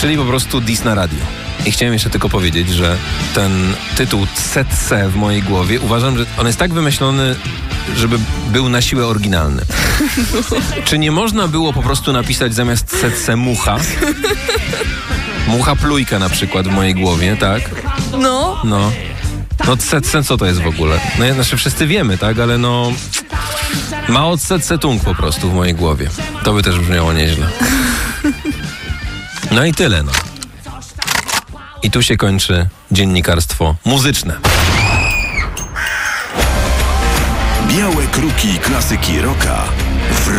Czyli po prostu dis na radio. I chciałem jeszcze tylko powiedzieć, że ten tytuł Tsetse w mojej głowie, uważam, że on jest tak wymyślony, żeby był na siłę oryginalny. Czy nie można było po prostu napisać zamiast Tsetse mucha? Mucha plujka na przykład w mojej głowie, tak? No. No Tsetse co to jest w ogóle? No znaczy wszyscy wiemy, tak? Ale no... Mao Tse-tung po prostu w mojej głowie. To by też brzmiało nieźle. No i tyle, no. I tu się kończy dziennikarstwo muzyczne. Białe kruki klasyki rocka w